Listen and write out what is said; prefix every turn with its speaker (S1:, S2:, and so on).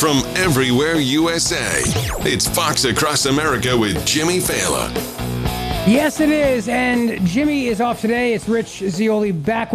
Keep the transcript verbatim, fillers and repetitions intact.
S1: from everywhere U S A. It's Fox Across America with Jimmy Fallon.
S2: Yes, it is. And Jimmy is off today. It's Rich Zioli back